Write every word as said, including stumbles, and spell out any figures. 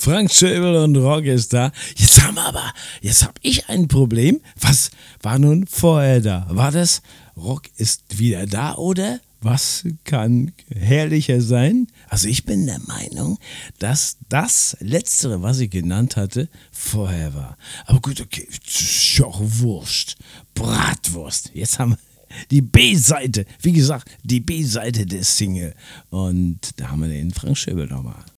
Frank Schöbel und Rock ist da. Jetzt haben wir aber, jetzt habe ich ein Problem. Was war nun vorher da? War das Rock ist wieder da oder was kann herrlicher sein? Also ich bin der Meinung, dass das Letztere, was ich genannt hatte, vorher war. Aber gut, okay, ist ja auch Wurst, Bratwurst. Jetzt haben wir die B-Seite, wie gesagt, die B-Seite des Single. Und da haben wir den Frank Schöbel nochmal.